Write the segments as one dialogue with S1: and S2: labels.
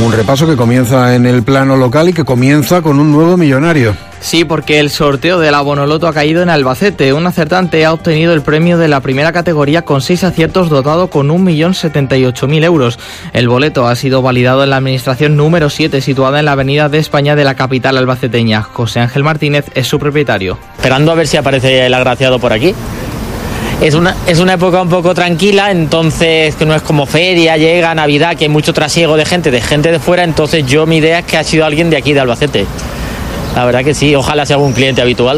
S1: Un repaso que comienza en el plano local y que comienza con un nuevo millonario.
S2: Sí, porque el sorteo de la Bonoloto ha caído en Albacete. Un acertante ha obtenido el premio de la primera categoría con 6 aciertos, dotado con 1.078.000 euros. El boleto ha sido validado en la administración número 7, situada en la Avenida de España de la capital albaceteña. José Ángel Martínez es su propietario.
S3: Esperando a ver si aparece el agraciado por aquí. Es una época un poco tranquila, entonces que no es como feria, llega Navidad, que hay mucho trasiego de gente de fuera, entonces mi idea es que ha sido alguien de aquí de Albacete. La verdad que sí, ojalá sea algún cliente habitual.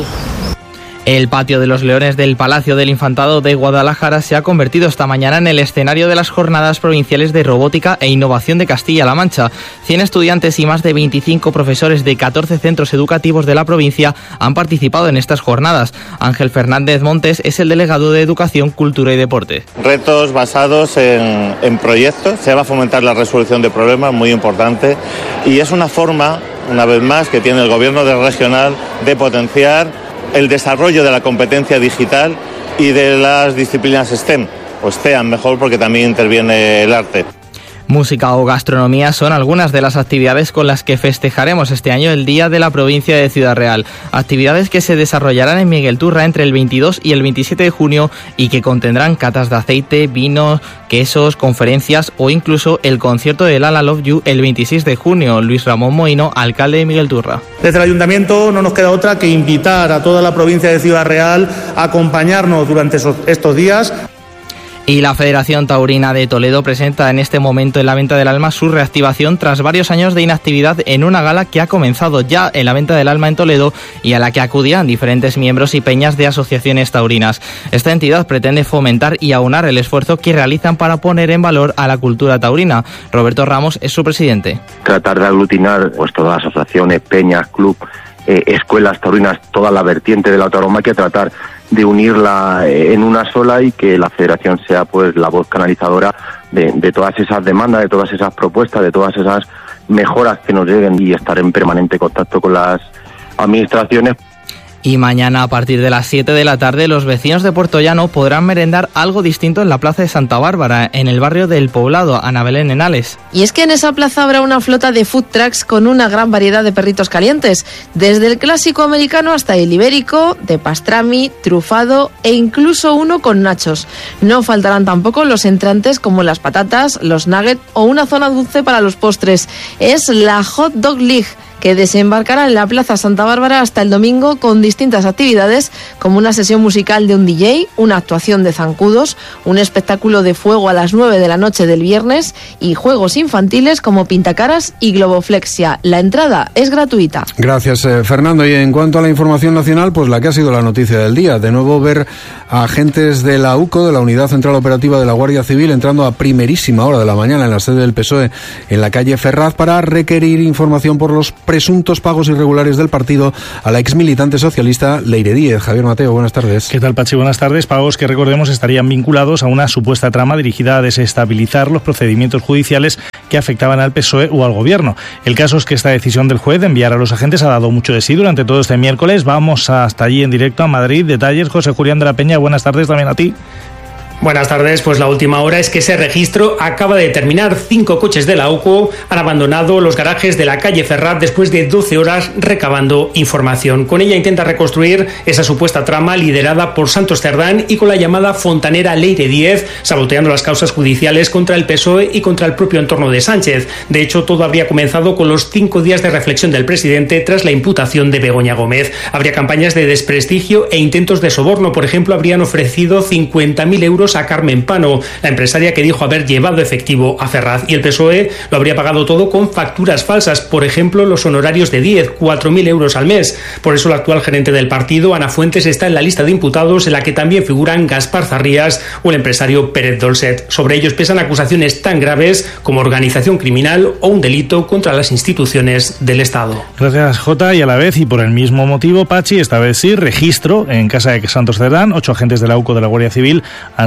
S2: El patio de los Leones del Palacio del Infantado de Guadalajara se ha convertido esta mañana en el escenario de las Jornadas Provinciales de Robótica e Innovación de Castilla-La Mancha. 100 estudiantes y más de 25 profesores de 14 centros educativos de la provincia han participado en estas jornadas. Ángel Fernández Montes es el delegado de Educación, Cultura y Deporte.
S4: Retos basados en proyectos, se va a fomentar la resolución de problemas, muy importante, y es una forma, una vez más, que tiene el gobierno regional de potenciar el desarrollo de la competencia digital y de las disciplinas STEM, o STEAM mejor, porque también interviene el arte.
S2: Música o gastronomía son algunas de las actividades con las que festejaremos este año el Día de la Provincia de Ciudad Real. Actividades que se desarrollarán en Miguel Turra entre el 22 y el 27 de junio y que contendrán catas de aceite, vinos, quesos, conferencias o incluso el concierto de Lala Love You el 26 de junio. Luis Ramón Moino, alcalde de Miguel Turra.
S5: Desde el Ayuntamiento no nos queda otra que invitar a toda la provincia de Ciudad Real a acompañarnos durante estos días.
S2: Y la Federación Taurina de Toledo presenta en este momento en la Venta del Alma su reactivación tras varios años de inactividad en una gala que ha comenzado ya en la Venta del Alma en Toledo y a la que acudirán diferentes miembros y peñas de asociaciones taurinas. Esta entidad pretende fomentar y aunar el esfuerzo que realizan para poner en valor a la cultura taurina. Roberto Ramos es su presidente.
S6: Tratar de aglutinar todas las asociaciones, peñas, club, escuelas taurinas, toda la vertiente de la tauromaquia, tratar de unirla en una sola y que la federación sea la voz canalizadora de todas esas demandas, de todas esas propuestas, de todas esas mejoras que nos lleguen, y estar en permanente contacto con las administraciones.
S2: Y mañana a partir de las 7 de la tarde los vecinos de Puertollano podrán merendar algo distinto en la Plaza de Santa Bárbara, en el barrio del Poblado, Ana Belén Henales.
S7: Y es que en esa plaza habrá una flota de food trucks con una gran variedad de perritos calientes, desde el clásico americano hasta el ibérico, de pastrami, trufado e incluso uno con nachos. No faltarán tampoco los entrantes como las patatas, los nuggets o una zona dulce para los postres. Es la Hot Dog League, que desembarcará en la Plaza Santa Bárbara hasta el domingo con distintas actividades como una sesión musical de un DJ, una actuación de zancudos, un espectáculo de fuego a las 9 de la noche del viernes y juegos infantiles como pintacaras y globoflexia. La entrada es gratuita.
S1: Gracias, Fernando. Y en cuanto a la información nacional, pues la que ha sido la noticia del día. De nuevo ver a agentes de la UCO, de la Unidad Central Operativa de la Guardia Civil, entrando a primerísima hora de la mañana en la sede del PSOE en la calle Ferraz para requerir información por los presuntos pagos irregulares del partido a la exmilitante socialista Leire Díez. Javier Mateo, buenas tardes.
S8: ¿Qué tal, Pachi? Buenas tardes. Pagos que, recordemos, estarían vinculados a una supuesta trama dirigida a desestabilizar los procedimientos judiciales que afectaban al PSOE o al Gobierno. El caso es que esta decisión del juez de enviar a los agentes ha dado mucho de sí durante todo este miércoles. Vamos hasta allí en directo a Madrid. Detalles, José Julián de la Peña. Buenas tardes también a ti.
S9: Buenas tardes, pues la última hora es que ese registro acaba de terminar. 5 coches de la UCO han abandonado los garajes de la calle Ferraz después de 12 horas recabando información. Con ella intenta reconstruir esa supuesta trama liderada por Santos Cerdán y con la llamada fontanera Leire Díez, saboteando las causas judiciales contra el PSOE y contra el propio entorno de Sánchez. De hecho, todo habría comenzado con los 5 días de reflexión del presidente tras la imputación de Begoña Gómez. Habría campañas de desprestigio e intentos de soborno. Por ejemplo, habrían ofrecido 50.000 euros a Carmen Pano, la empresaria que dijo haber llevado efectivo a Ferraz, y el PSOE lo habría pagado todo con facturas falsas, por ejemplo los honorarios de Díez, 4.000 euros al mes. Por eso la actual gerente del partido, Ana Fuentes, está en la lista de imputados, en la que también figuran Gaspar Zarrías o el empresario Pérez Dolcet. Sobre ellos pesan acusaciones tan graves como organización criminal o un delito contra las instituciones del Estado.
S8: Gracias, Jota, y a la vez y por el mismo motivo, Pachi, esta vez sí, registro en casa de Santos Cerdán. 8 agentes de la UCO de la Guardia Civil han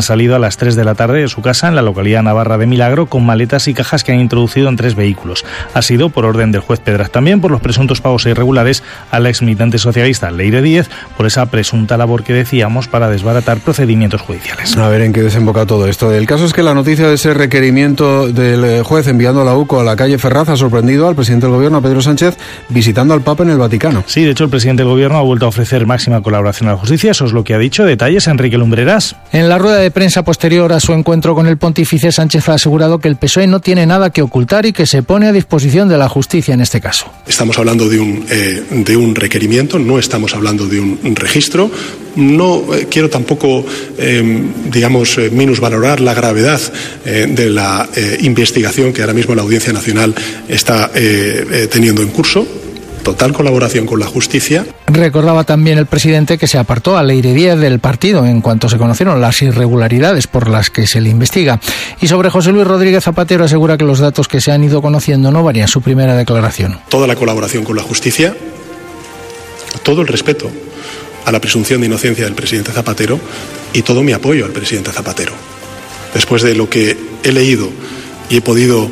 S8: salido a las 3 de la tarde de su casa en la localidad navarra de Milagro con maletas y cajas que han introducido en 3 vehículos. Ha sido por orden del juez Pedraz, también por los presuntos pagos irregulares a la exmilitante socialista Leire Díez, por esa presunta labor que decíamos para desbaratar procedimientos judiciales.
S1: A ver en qué desemboca todo esto. El caso es que la noticia de ese requerimiento del juez enviando a la UCO a la calle Ferraz ha sorprendido al presidente del gobierno, a Pedro Sánchez, visitando al Papa en el Vaticano.
S8: Sí, de hecho el presidente del gobierno ha vuelto a ofrecer máxima colaboración a la justicia, eso es lo que ha dicho. Detalles, Enrique Lumbreras.
S10: En la rueda de prensa posterior a su encuentro con el pontífice, Sánchez ha asegurado que el PSOE no tiene nada que ocultar y que se pone a disposición de la justicia en este caso.
S11: Estamos hablando de un requerimiento, no estamos hablando de un registro. No quiero tampoco, minusvalorar la gravedad de la investigación que ahora mismo la Audiencia Nacional está teniendo en curso. Total colaboración con la justicia.
S10: Recordaba también el presidente que se apartó a Leire Díez del partido en cuanto se conocieron las irregularidades por las que se le investiga. Y sobre José Luis Rodríguez Zapatero asegura que los datos que se han ido conociendo no varían su primera declaración.
S11: Toda la colaboración con la justicia, todo el respeto a la presunción de inocencia del presidente Zapatero y todo mi apoyo al presidente Zapatero. Después de lo que he leído y he podido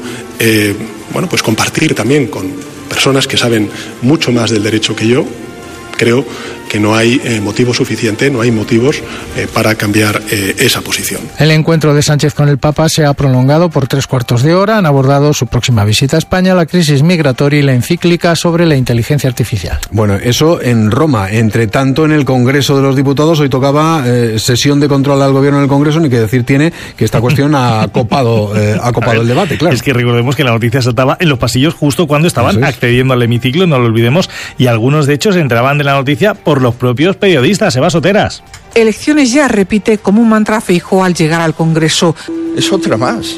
S11: compartir también con personas que saben mucho más del derecho que yo, creo que no hay motivo suficiente, no hay motivos para cambiar esa posición.
S10: El encuentro de Sánchez con el Papa se ha prolongado por 3/4 de hora. Han abordado su próxima visita a España, la crisis migratoria y la encíclica sobre la inteligencia artificial.
S1: Bueno, eso en Roma. Entre tanto, en el Congreso de los Diputados hoy tocaba sesión de control al gobierno en el Congreso, ni que decir tiene que esta cuestión ha copado el debate, claro.
S8: Es que recordemos que la noticia saltaba en los pasillos justo cuando estaban accediendo al hemiciclo, no lo olvidemos, y algunos de hecho se enteraban de la noticia por los propios periodistas. Eva Soteras.
S12: Elecciones ya repite como un mantra Feijóo al llegar al Congreso.
S13: Es otra más,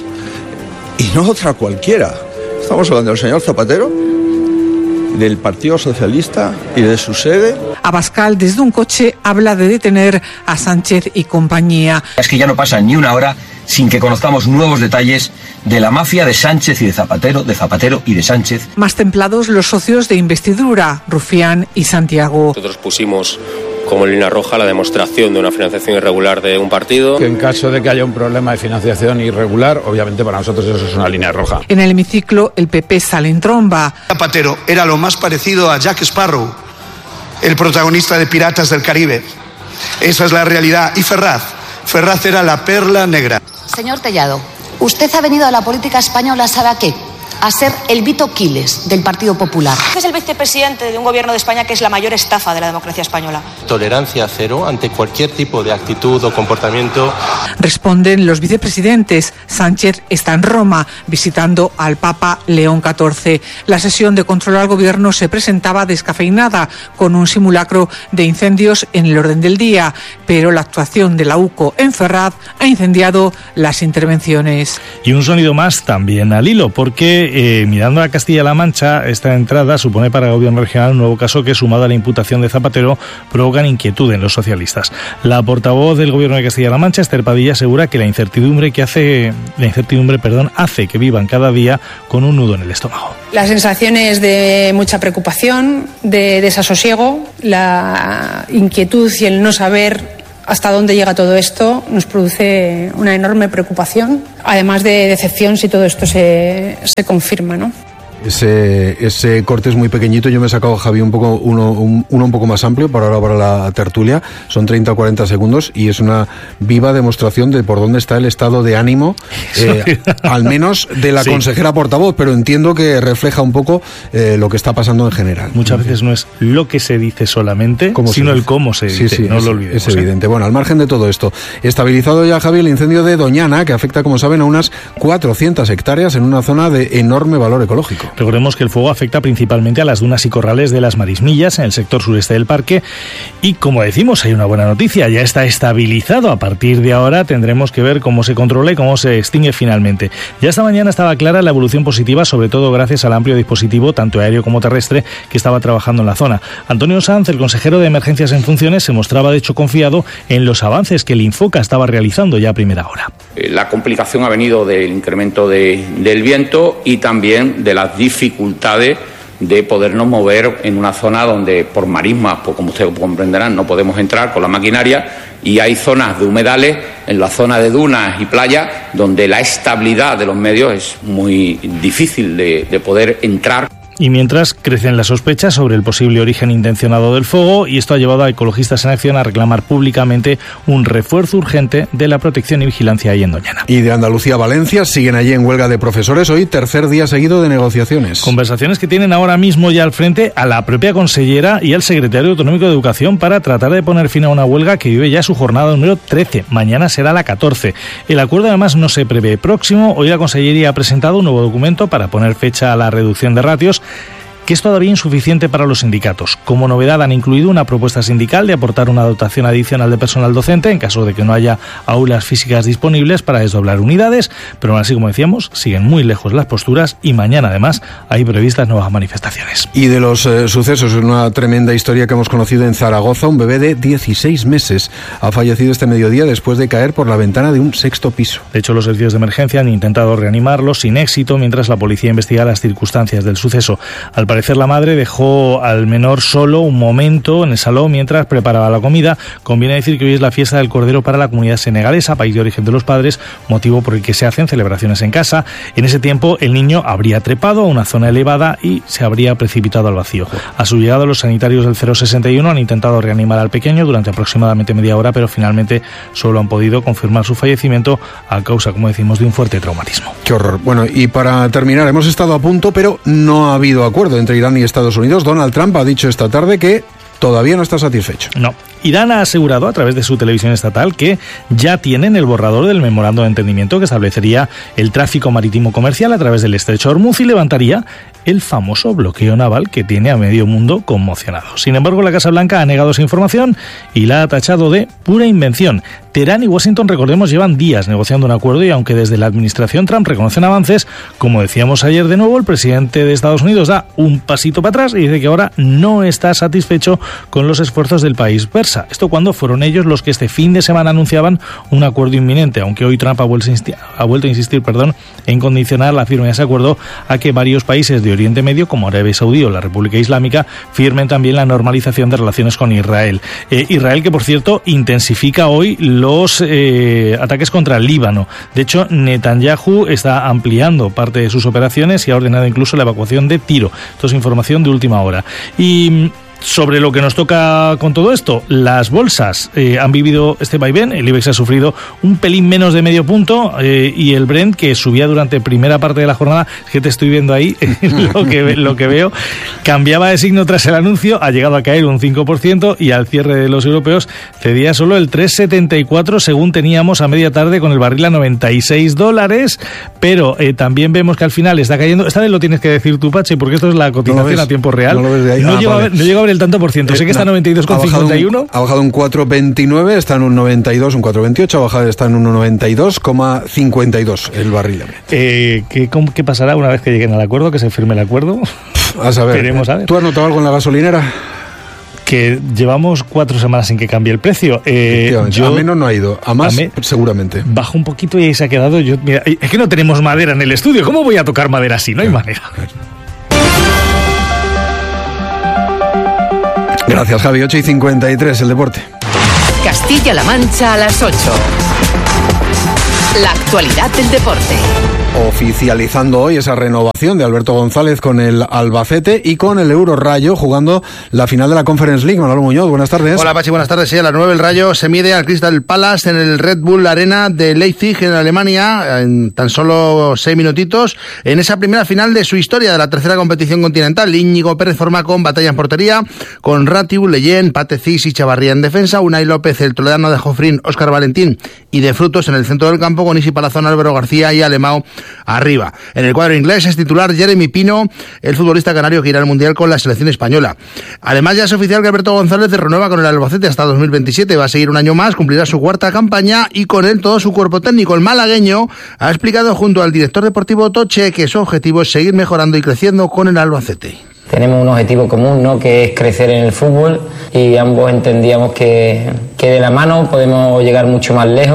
S13: y no otra cualquiera. Estamos hablando del señor Zapatero, del Partido Socialista y de su sede.
S12: Abascal, desde un coche, habla de detener a Sánchez y compañía.
S14: Es que ya no pasa ni una hora sin que conozcamos nuevos detalles de la mafia de Sánchez y de Zapatero y de Sánchez.
S12: Más templados los socios de investidura, Rufián y Santiago.
S15: Nosotros pusimos como línea roja la demostración de una financiación irregular de un partido.
S16: Que en caso de que haya un problema de financiación irregular, obviamente para nosotros eso es una línea roja.
S12: En el hemiciclo, el PP sale en tromba.
S17: Zapatero era lo más parecido a Jack Sparrow, el protagonista de Piratas del Caribe. Esa es la realidad. Y Ferraz era la perla negra.
S18: Señor Tellado, usted ha venido a la política española, ¿sabe a qué? A ser el Vito Quiles del Partido Popular.
S19: Es el vicepresidente de un gobierno de España que es la mayor estafa de la democracia española.
S20: Tolerancia cero ante cualquier tipo de actitud o comportamiento.
S12: Responden los vicepresidentes. Sánchez está en Roma visitando al Papa León XIV. La sesión de control al gobierno se presentaba descafeinada con un simulacro de incendios en el orden del día, pero la actuación de la UCO en Ferraz ha incendiado las intervenciones.
S8: Y un sonido más también al hilo, porque mirando a Castilla-La Mancha, esta entrada supone para el gobierno regional un nuevo caso que, sumado a la imputación de Zapatero, provocan inquietud en los socialistas. La portavoz del gobierno de Castilla-La Mancha, Esther Padilla, asegura que la incertidumbre hace que vivan cada día con un nudo en el estómago.
S21: La sensación es de mucha preocupación, de desasosiego, la inquietud y el no saber hasta dónde llega todo esto nos produce una enorme preocupación, además de decepción si todo esto se confirma, ¿no?
S1: Ese corte es muy pequeñito. Yo me he sacado, Javi, uno un poco más amplio para la tertulia. Son 30 o 40 segundos y es una viva demostración de por dónde está el estado de ánimo, al menos de la consejera portavoz, pero entiendo que refleja un poco lo que está pasando en general.
S8: Muchas veces no es lo que se dice solamente, sino el cómo se dice. No lo olvidemos.
S1: Es evidente. Bueno, al margen de todo esto, estabilizado ya, Javi, el incendio de Doñana, que afecta, como saben, a unas 400 hectáreas en una zona de enorme valor ecológico.
S8: Recordemos que el fuego afecta principalmente a las dunas y corrales de las Marismillas, en el sector sureste del parque, y como decimos, hay una buena noticia, ya está estabilizado. A partir de ahora tendremos que ver cómo se controla y cómo se extingue finalmente. Ya esta mañana estaba clara la evolución positiva, sobre todo gracias al amplio dispositivo, tanto aéreo como terrestre, que estaba trabajando en la zona. Antonio Sanz, el consejero de Emergencias en funciones, se mostraba de hecho confiado en los avances que el Infoca estaba realizando ya a primera hora.
S22: La complicación ha venido del incremento del viento y también de las dificultades
S3: de podernos mover en una zona donde por marismas, pues como ustedes comprenderán, no podemos entrar con la maquinaria, y hay zonas de humedales, en la zona de dunas y playas, donde la estabilidad de los medios es muy difícil de poder entrar.
S8: Y mientras crecen las sospechas sobre el posible origen intencionado del fuego, y esto ha llevado a Ecologistas en Acción a reclamar públicamente un refuerzo urgente de la protección y vigilancia ahí en Doñana.
S1: Y de Andalucía a Valencia siguen allí en huelga de profesores, hoy tercer día seguido de negociaciones.
S8: Conversaciones que tienen ahora mismo ya al frente a la propia consellera y al secretario autonómico de Educación para tratar de poner fin a una huelga que vive ya su jornada número 13. Mañana será la 14. El acuerdo además no se prevé próximo. Hoy la consellería ha presentado un nuevo documento para poner fecha a la reducción de ratios, que es todavía insuficiente para los sindicatos. Como novedad han incluido una propuesta sindical de aportar una dotación adicional de personal docente en caso de que no haya aulas físicas disponibles para desdoblar unidades, pero aún así, como decíamos, siguen muy lejos las posturas y mañana además hay previstas nuevas manifestaciones.
S1: Y de los sucesos, una tremenda historia que hemos conocido en Zaragoza. Un bebé de 16 meses ha fallecido este mediodía después de caer por la ventana de un 6º piso.
S8: De hecho, los servicios de emergencia han intentado reanimarlo sin éxito mientras la policía investiga las circunstancias del suceso. Al parecer, la madre dejó al menor solo un momento en el salón mientras preparaba la comida. Conviene decir que hoy es la fiesta del Cordero para la comunidad senegalesa, país de origen de los padres, motivo por el que se hacen celebraciones en casa. En ese tiempo, el niño habría trepado a una zona elevada y se habría precipitado al vacío. A su llegada, los sanitarios del 061 han intentado reanimar al pequeño durante aproximadamente media hora, pero finalmente solo han podido confirmar su fallecimiento a causa, como decimos, de un fuerte traumatismo.
S1: Qué horror. Bueno, y para terminar, hemos estado a punto, pero no ha habido acuerdo entre Irán y Estados Unidos. Donald Trump ha dicho esta tarde que todavía no está satisfecho.
S8: No. Irán ha asegurado a través de su televisión estatal que ya tienen el borrador del memorando de entendimiento que establecería el tráfico marítimo comercial a través del estrecho de Hormuz y levantaría el famoso bloqueo naval que tiene a medio mundo conmocionado. Sin embargo, la Casa Blanca ha negado esa información y la ha tachado de pura invención. Teherán y Washington, recordemos, llevan días negociando un acuerdo y aunque desde la administración Trump reconocen avances, como decíamos ayer de nuevo, el presidente de Estados Unidos da un pasito para atrás y dice que ahora no está satisfecho con los esfuerzos del país persa. Esto cuando fueron ellos los que este fin de semana anunciaban un acuerdo inminente, aunque hoy Trump ha vuelto a insistir en condicionar la firma de ese acuerdo a que varios países de Oriente Medio, como Arabia Saudí o la República Islámica, firmen también la normalización de relaciones con Israel. Israel, que por cierto intensifica hoy los ataques contra el Líbano. De hecho, Netanyahu está ampliando parte de sus operaciones y ha ordenado incluso la evacuación de Tiro. Esto es información de última hora. Y sobre lo que nos toca con todo esto, las bolsas han vivido este vaivén. El IBEX ha sufrido un pelín menos de medio punto y el Brent, que subía durante primera parte de la jornada, que te estoy viendo ahí, lo que veo, cambiaba de signo tras el anuncio, ha llegado a caer un 5% y al cierre de los europeos cedía solo el 3,74 según teníamos a media tarde con el barril a $96, pero también vemos que al final está cayendo. Esta vez lo tienes que decir tú, Pachi, porque esto es la cotización a tiempo real.
S1: No lo ves de ahí.
S8: No llego a ver el tanto por ciento. Sé que está en 92,51.
S1: Ha bajado un 4,29, está en un 92, un 4,28, ha bajado, está en un 92,52 el barril.
S8: ¿Qué pasará una vez que lleguen al acuerdo, que se firme el acuerdo?
S1: A saber.
S8: Queremos saber.
S1: ¿Tú has notado algo en la gasolinera?
S8: Que llevamos 4 semanas sin que cambie el precio.
S1: A menos no ha ido, a más seguramente.
S8: Baja un poquito y ahí se ha quedado. Mira, es que no tenemos madera en el estudio. ¿Cómo voy a tocar madera así? No hay manera.
S1: Gracias, Javi. 8:53, el deporte.
S22: Castilla-La Mancha a las 8. La actualidad del deporte.
S1: Oficializando hoy esa renovación de Alberto González con el Albacete y con el Euro Rayo jugando la final de la Conference League. Manolo Muñoz, buenas tardes.
S23: Hola, Pachi, buenas tardes. Sí, a las 9 el Rayo se mide al Crystal Palace en el Red Bull Arena de Leipzig, en Alemania, en tan solo 6 minutitos, en esa primera final de su historia de la tercera competición continental. Íñigo Pérez forma con batalla en portería, con Ratiu, Leyen, Patecis y Chavarría en defensa, Unai López, el toledano de Jofrín, Óscar Valentín y de Frutos en el centro del campo, con Isi Palazón, Álvaro García y Alemão arriba. En el cuadro inglés es titular Jeremy Pino, el futbolista canario que irá al Mundial con la selección española. Además, ya es oficial que Alberto González renueva con el Albacete hasta 2027. Va a seguir un año más, cumplirá su 4ª campaña y con él todo su cuerpo técnico. El malagueño ha explicado junto al director deportivo Toche que su objetivo es seguir mejorando y creciendo con el Albacete.
S24: Tenemos un objetivo común, ¿no?, que es crecer en el fútbol, y ambos entendíamos que de la mano podemos llegar mucho más lejos.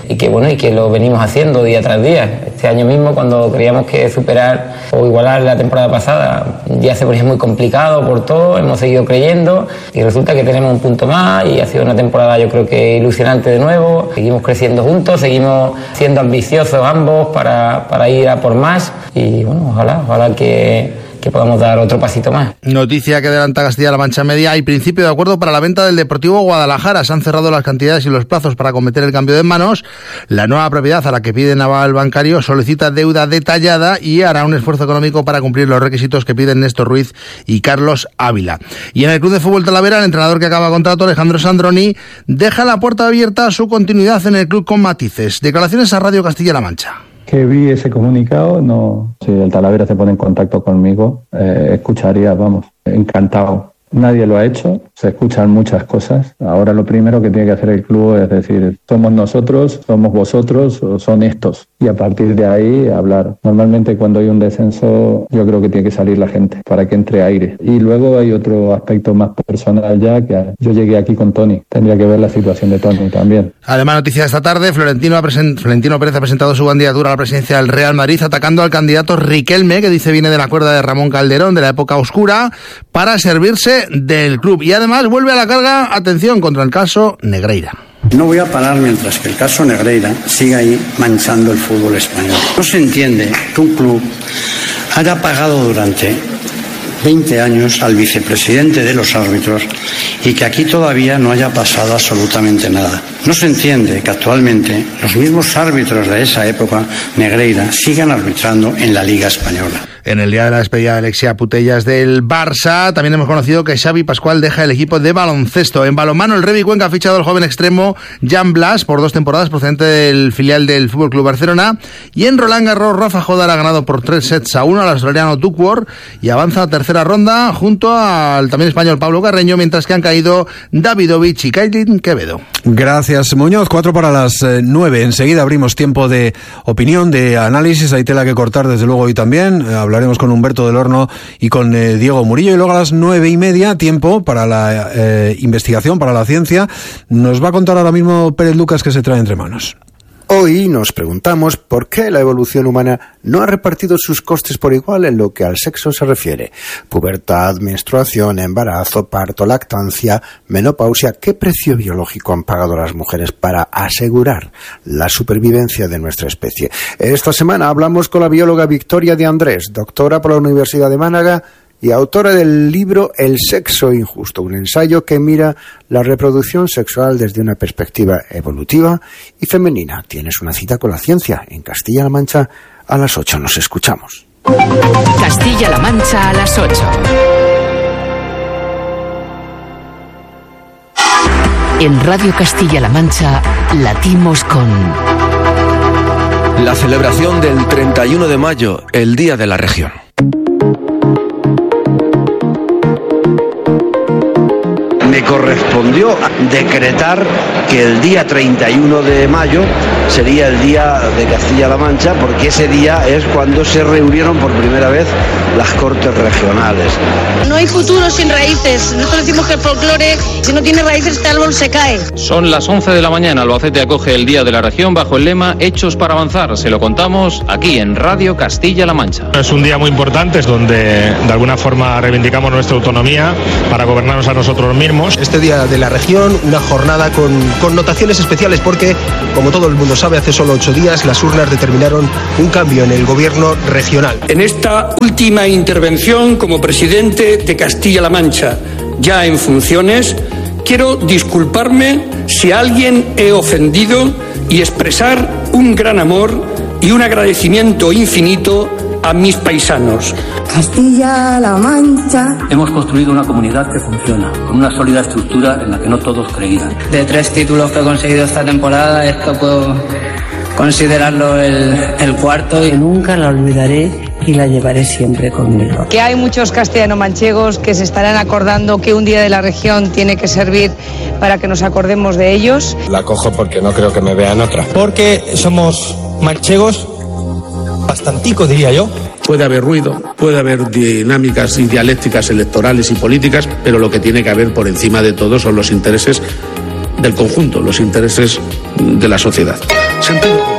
S24: y que lo venimos haciendo día tras día. Este año mismo, cuando creíamos que superar o igualar la temporada pasada ya se ponía muy complicado por todo, hemos seguido creyendo y resulta que tenemos un punto más y ha sido una temporada, yo creo que ilusionante de nuevo. Seguimos creciendo juntos, seguimos siendo ambiciosos ambos para ir a por más y bueno, ojalá que podamos dar otro pasito más.
S23: Noticia que adelanta Castilla-La Mancha Media. Hay principio de acuerdo para la venta del Deportivo Guadalajara. Se han cerrado las cantidades y los plazos para cometer el cambio de manos. La nueva propiedad a la que pide Naval Bancario solicita deuda detallada y hará un esfuerzo económico para cumplir los requisitos que piden Néstor Ruiz y Carlos Ávila. Y en el Club de Fútbol Talavera, el entrenador que acaba contrato, Alejandro Sandroni, deja la puerta abierta a su continuidad en el club con matices. Declaraciones a Radio Castilla-La Mancha.
S2: Que vi ese comunicado, no. Si el Talavera se pone en contacto conmigo, escucharía, encantado. Nadie lo ha hecho, se escuchan muchas cosas. Ahora lo primero que tiene que hacer el club es decir, somos nosotros, somos vosotros, o son estos. Y a partir de ahí hablar. Normalmente cuando hay un descenso, yo creo que tiene que salir la gente para que entre aire. Y luego hay otro aspecto más personal ya, que yo llegué aquí con Toni. Tendría que ver la situación de Toni también.
S23: Además, noticia de esta tarde, Florentino Pérez ha presentado su candidatura a la presidencia del Real Madrid, atacando al candidato Riquelme, que dice viene de la cuerda de Ramón Calderón, de la época oscura, para servirse del club. Y además vuelve a la carga, atención, contra el caso Negreira.
S4: No voy a parar mientras que el caso Negreira siga ahí manchando el fútbol español. No se entiende que un club haya pagado durante 20 años al vicepresidente de los árbitros y que aquí todavía no haya pasado absolutamente nada. No se entiende que actualmente los mismos árbitros de esa época Negreira sigan arbitrando en la Liga Española.
S23: En el día de la despedida de Alexia Putellas del Barça, también hemos conocido que Xavi Pascual deja el equipo de baloncesto. En balonmano, el Revi Cuenca ha fichado al joven extremo Jan Blas por 2 temporadas, procedente del filial del FC Barcelona. Y en Roland Garros, Rafa Jodar ha ganado por 3-1 al australiano Duckworth y avanza a tercera ronda junto al también español Pablo Carreño, mientras que han caído Davidovich y Kaitlyn Quevedo.
S1: Gracias, Muñoz. 8:04. Enseguida abrimos tiempo de opinión, de análisis. Hay tela que cortar, desde luego, hoy también. Hablaremos con Humberto del Horno y con Diego Murillo. Y luego a las 9:30, tiempo para la investigación, para la ciencia. Nos va a contar ahora mismo Pérez Lucas qué se trae entre manos.
S5: Hoy nos preguntamos por qué la evolución humana no ha repartido sus costes por igual en lo que al sexo se refiere. Pubertad, menstruación, embarazo, parto, lactancia, menopausia. ¿Qué precio biológico han pagado las mujeres para asegurar la supervivencia de nuestra especie? Esta semana hablamos con la bióloga Victoria de Andrés, doctora por la Universidad de Málaga y autora del libro El sexo injusto, un ensayo que mira la reproducción sexual desde una perspectiva evolutiva y femenina. Tienes una cita con la ciencia en Castilla-La Mancha a las 8. Nos escuchamos.
S22: Castilla-La Mancha a las 8. En Radio Castilla-La Mancha latimos con
S14: la celebración del 31 de mayo, el Día de la Región.
S6: Me correspondió decretar que el día 31 de mayo sería el día de Castilla-La Mancha, porque ese día es cuando se reunieron por primera vez las Cortes Regionales.
S25: No hay futuro sin raíces. Nosotros decimos que el folclore, si no tiene raíces, este árbol se cae.
S26: Son las 11 de la mañana. Albacete acoge el Día de la Región bajo el lema Hechos para avanzar. Se lo contamos aquí en Radio Castilla-La Mancha.
S27: Es un día muy importante, es donde de alguna forma reivindicamos nuestra autonomía para gobernarnos a nosotros mismos.
S28: Este Día de la Región, una jornada con connotaciones especiales porque, como todo el mundo sabe, hace solo 8 días las urnas determinaron un cambio en el gobierno regional.
S29: En esta última intervención como presidente de Castilla-La Mancha, ya en funciones, quiero disculparme si a alguien he ofendido y expresar un gran amor y un agradecimiento infinito a mis paisanos.
S30: Castilla-La Mancha.
S31: Hemos construido una comunidad que funciona, con una sólida estructura en la que no todos creían.
S30: De 3 títulos que he conseguido esta temporada, esto puedo considerarlo el cuarto. Y nunca la olvidaré y la llevaré siempre conmigo.
S32: Que hay muchos castellano-manchegos que se estarán acordando que un día de la región tiene que servir para que nos acordemos de ellos.
S33: La cojo porque no creo que me vean otra.
S28: Porque somos manchegos, bastantico diría yo.
S34: Puede haber ruido, puede haber dinámicas y dialécticas electorales y políticas, pero lo que tiene que haber por encima de todo son los intereses del conjunto, los intereses de la sociedad.
S29: sentido común.